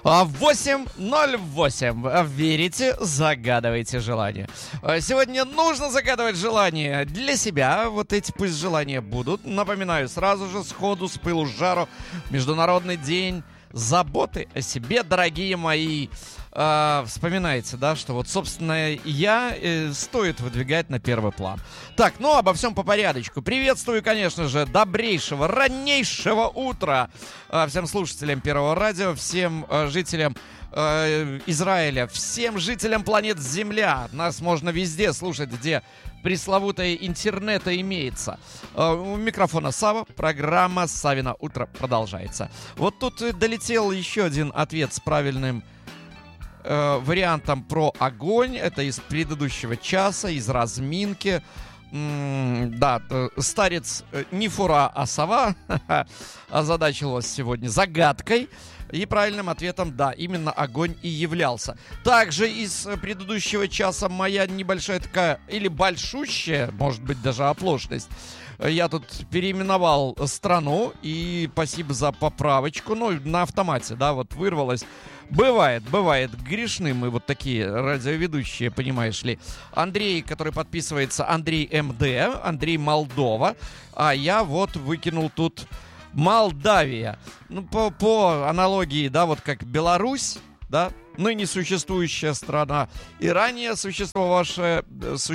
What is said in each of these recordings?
8:08. Верите, загадывайте желание. Сегодня нужно загадывать желание для себя. Вот эти пусть желания будут. Напоминаю, сразу же, сходу, с пылу с жару. Международный день заботы о себе, дорогие мои. Вспоминайте, да, что вот, собственно, стоит выдвигать на первый план. Так, ну, обо всем по порядочку. Приветствую, конечно же, добрейшего, раннейшего утра всем слушателям Первого радио, всем жителям Израиля, всем жителям планеты Земля. Нас можно везде слушать, где пресловутое интернета имеется. У микрофона Сава, программа «Савино утро» продолжается. Вот тут долетел еще один ответ с правильным вариантом про огонь. Это из предыдущего часа, из разминки. Да, старец не фура, а сова озадачил вас сегодня загадкой. И правильным ответом, да, именно огонь и являлся. Также из предыдущего часа моя небольшая такая, или большущая, может быть, даже оплошность. Я тут переименовал страну, и спасибо за поправочку. Ну, на автомате, да, вот вырвалось. Бывает, грешны мы вот такие радиоведущие, понимаешь ли. Андрей, который подписывается, Андрей МД, Андрей Молдова, а я вот выкинул тут Молдавия. Ну, по аналогии, да, вот как Беларусь, да, ныне существующая страна, и ранее существовавшая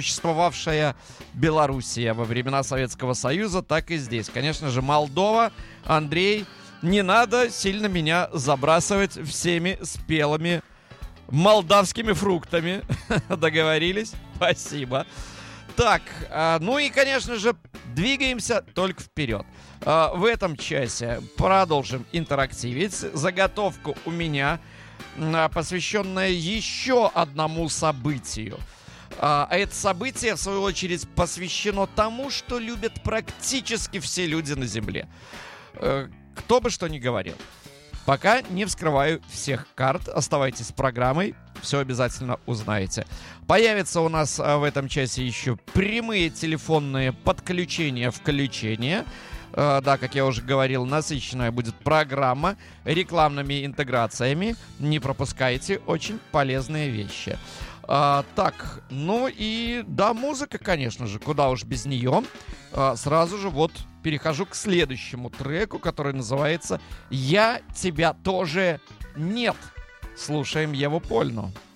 Белоруссия во времена Советского Союза, так и здесь. Конечно же, Молдова. Андрей, не надо сильно меня забрасывать всеми спелыми молдавскими фруктами. Договорились? Спасибо. Так, ну и, конечно же, двигаемся только вперед. В этом часе продолжим интерактивить. Заготовка у меня, посвященная еще одному событию. А это событие, в свою очередь, посвящено тому, что любят практически все люди на Земле. Кто бы что ни говорил. Пока не вскрываю всех карт. Оставайтесь с программой. Все обязательно узнаете. Появятся у нас в этом часе еще прямые телефонные подключения, включения. Да, как я уже говорил, насыщенная будет программа рекламными интеграциями. Не пропускайте, очень полезные вещи. Так, ну и да, музыка, конечно же, куда уж без нее. Сразу же вот перехожу к следующему треку, который называется «Я тебя тоже нет». Слушаем Еву Польну.